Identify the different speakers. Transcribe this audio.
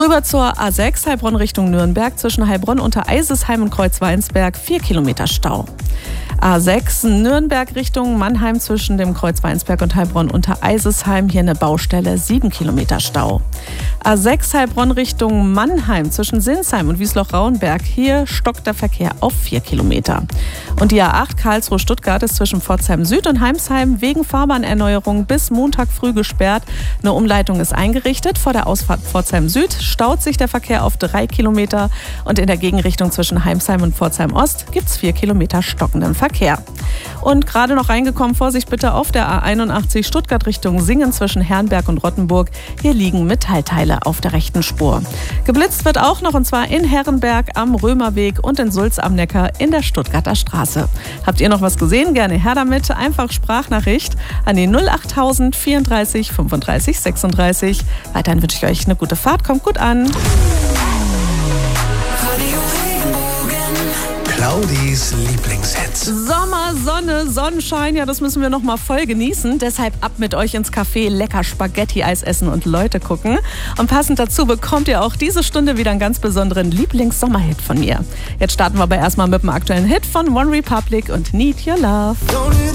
Speaker 1: Rüber zur A6, Heilbronn Richtung Nürnberg, zwischen Heilbronn unter Eisesheim und Kreuzweinsberg, 4 Kilometer Stau. A6 Nürnberg Richtung Mannheim, zwischen dem Kreuzweinsberg und Heilbronn unter Eisesheim, hier eine Baustelle, 7 Kilometer Stau. A6 Heilbronn Richtung Mannheim, zwischen Sinsheim und Wiesloch-Rauenberg, hier stockt der Verkehr auf 4 Kilometer. Und die A8 Karlsruhe-Stuttgart ist zwischen Pforzheim Süd und Heimsheim wegen Fahrbahnerneuerung bis Montag früh gesperrt. Eine Umleitung ist eingerichtet. Vor der Ausfahrt Pforzheim Süd staut sich der Verkehr auf 3 Kilometer und in der Gegenrichtung zwischen Heimsheim und Pforzheim Ost gibt es 4 Kilometer stockenden Verkehr. Und gerade noch reingekommen, Vorsicht bitte auf der A81 Stuttgart Richtung Singen zwischen Herrenberg und Rottenburg. Hier liegen Metallteile auf der rechten Spur. Geblitzt wird auch noch, und zwar in Herrenberg am Römerweg und in Sulz am Neckar in der Stuttgarter Straße. Habt ihr noch was gesehen? Gerne her damit. Einfach Sprachnachricht an die 08000 34 35 36. Weiterhin wünsche ich euch eine gute Fahrt. Kommt gut an.
Speaker 2: Claudis Lieblingshits.
Speaker 1: Sommer, Sonne, Sonnenschein, ja, das müssen wir noch mal voll genießen. Deshalb ab mit euch ins Café, lecker Spaghetti-Eis essen und Leute gucken. Und passend dazu bekommt ihr auch diese Stunde wieder einen ganz besonderen Lieblings-Sommerhit von mir. Jetzt starten wir aber erstmal mit dem aktuellen Hit von One Republic und Need Your Love.